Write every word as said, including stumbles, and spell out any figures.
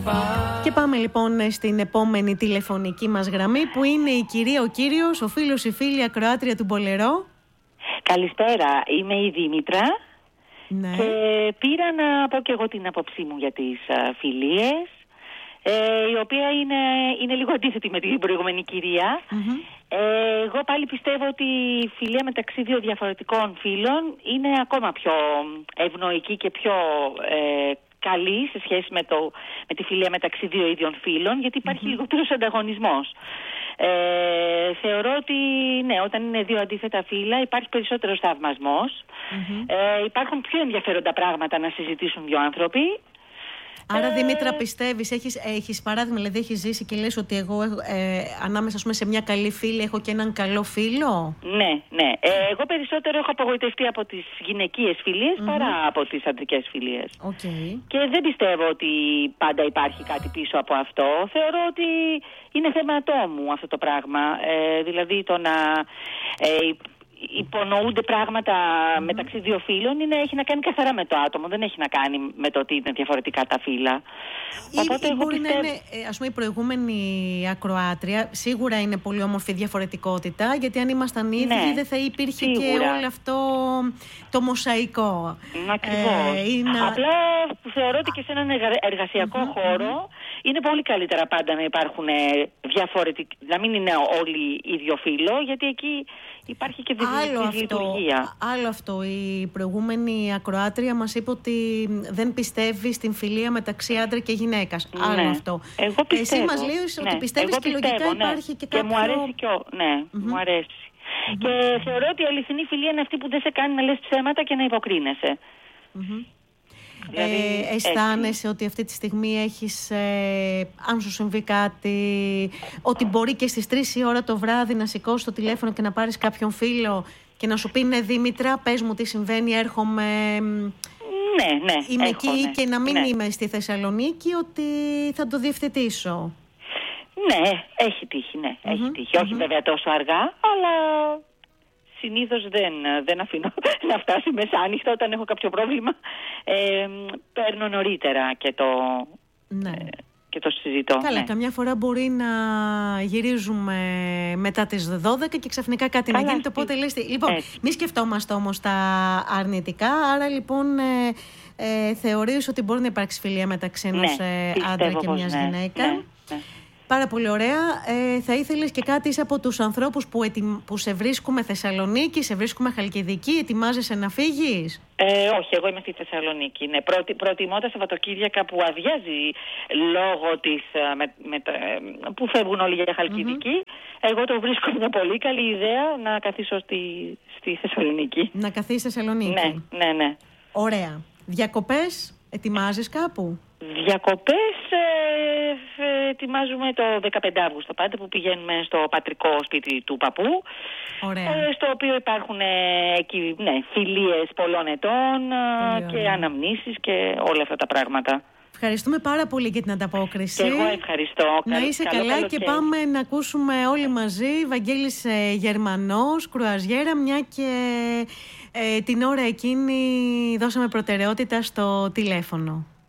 Και πάμε λοιπόν στην επόμενη τηλεφωνική μας γραμμή, που είναι η κυρία, ο κύριος, ο φίλος, η φίλη ακροάτρια του Μπολερό. Καλησπέρα, είμαι η Δήμητρα. Ναι. Και πήρα να πω και εγώ την άποψή μου για τις α, φιλίες, ε, η οποία είναι, είναι λίγο αντίθετη με την προηγούμενη κυρία. Mm-hmm. Ε, εγώ πάλι πιστεύω ότι η φιλία μεταξύ δύο διαφορετικών φίλων είναι ακόμα πιο ευνοϊκή και πιο ε, καλή σε σχέση με, το, με τη φιλία μεταξύ δύο ίδιων φίλων, γιατί υπάρχει mm-hmm. λιγότερος ανταγωνισμός. Ε, θεωρώ ότι ναι, όταν είναι δύο αντίθετα φύλλα υπάρχει περισσότερος θαυμασμός. Mm-hmm. Ε, υπάρχουν πιο ενδιαφέροντα πράγματα να συζητήσουν δύο άνθρωποι. Άρα, ε... Δήμητρα, πιστεύεις, έχεις, έχεις παράδειγμα, δηλαδή έχεις ζήσει και λες ότι εγώ ε, ανάμεσα ας πούμε, σε μια καλή φίλη έχω και έναν καλό φίλο? Ναι, ναι. Ε, εγώ περισσότερο έχω απογοητευτεί από τις γυναικείες φιλίες mm-hmm. παρά από τις αντρικές φιλίες. Okay. Και δεν πιστεύω ότι πάντα υπάρχει κάτι πίσω από αυτό. Θεωρώ ότι είναι θέμα ατόμου αυτό το πράγμα. Ε, δηλαδή το να ε, υπονοούνται πράγματα mm-hmm. μεταξύ δύο φίλων είναι, έχει να κάνει καθαρά με το άτομο. Δεν έχει να κάνει με το ότι είναι διαφορετικά τα φύλλα. Ή, Οπότε ή μπορεί πιστεύω... να είναι, ας πούμε, η προηγούμενη ακροάτρια σίγουρα είναι πολύ όμορφη διαφορετικότητα, γιατί αν ήμασταν ίδιοι ναι, δεν θα υπήρχε σίγουρα. Και όλο αυτό το μοσαϊκό. Ακριβώς. Ε, είναι... Απλά θεωρώ ότι και σε έναν εργασιακό mm-hmm, χώρο mm-hmm. είναι πολύ καλύτερα πάντα να υπάρχουν διαφορετικοί, να μην είναι όλοι ίδιο φύλο, γιατί εκεί υπάρχει και δυσλειτουργία. Άλλο αυτό. Η προηγούμενη ακροάτρια μας είπε ότι δεν πιστεύει στην φιλία μεταξύ άντρα και γυναίκας. Ναι. Άλλο αυτό. Εγώ πιστεύω. Εσύ μας λες ναι. ότι πιστεύεις και πιστεύω, λογικά ναι. υπάρχει και κάποιο... Και μου αρέσει και ο... Ναι, mm-hmm. μου αρέσει. Mm-hmm. Και θεωρώ ότι η αληθινή φιλία είναι αυτή που δεν σε κάνει να λες ψέματα και να υποκρίνεσαι. Mm-hmm. Δηλαδή, ε, αισθάνεσαι έτσι. Ότι αυτή τη στιγμή έχεις, ε, αν σου συμβεί κάτι, ότι μπορεί και στις τρεις η ώρα το βράδυ να σηκώσεις το τηλέφωνο και να πάρεις κάποιον φίλο και να σου πει ναι Δήμητρα, πες μου τι συμβαίνει, έρχομαι, ναι, ναι, είμαι έχω, εκεί ναι, και να μην ναι. είμαι στη Θεσσαλονίκη, ότι θα το διευθετήσω. Ναι, έχει τύχει, ναι, mm-hmm, έχει τύχει. Mm-hmm. Όχι βέβαια τόσο αργά, αλλά... Συνήθως δεν, δεν αφήνω να φτάσει μεσάνυχτα όταν έχω κάποιο πρόβλημα. Ε, παίρνω νωρίτερα και το, ναι. ε, και το συζητώ. Καλά, ναι. καμιά φορά μπορεί να γυρίζουμε μετά τις δώδεκα και ξαφνικά κάτι Καλά, να γίνεται. Οπότε λες, λοιπόν, έτσι. Μη σκεφτόμαστε όμως τα αρνητικά. Άρα λοιπόν ε, ε, θεωρείς ότι μπορεί να υπάρξει φιλία μεταξύ ενός ναι, ε, άντρα και μιας ναι, γυναίκα. Ναι, ναι. Πάρα πολύ ωραία. Ε, θα ήθελες και κάτι, είσαι από τους ανθρώπους που, ετοι... που σε βρίσκουμε Θεσσαλονίκη, σε βρίσκουμε Χαλκιδική, ετοιμάζεσαι να φύγεις? Ε, όχι, εγώ είμαι στη Θεσσαλονίκη. Ναι. Προτι... Προτιμώ τα Σαββατοκύριακα που αδειάζει λόγω της, με, με, που φεύγουν όλοι για Χαλκιδική. Mm-hmm. Εγώ το βρίσκω μια πολύ καλή ιδέα να καθίσω στη, στη Θεσσαλονίκη. Να καθίσεις στη Θεσσαλονίκη. Ναι, ναι, ναι. Ωραία. Διακοπές, ετοιμάζεις κάπου? Διακοπές ε, ε, ετοιμάζουμε το δεκαπέντε Αυγούστου πάντα, που πηγαίνουμε στο πατρικό σπίτι του παππού. Ωραία. Ε, στο οποίο υπάρχουν ε, εκεί, ναι, φιλίες πολλών ετών ε, και αναμνήσεις και όλα αυτά τα πράγματα. Ευχαριστούμε πάρα πολύ για την ανταπόκριση. Και εγώ ευχαριστώ. Να είσαι καλό, καλά καλό και και πάμε να ακούσουμε όλοι μαζί Βαγγέλης ε, Γερμανός, Κρουαζιέρα, μια και ε, την ώρα εκείνη δώσαμε προτεραιότητα στο τηλέφωνο.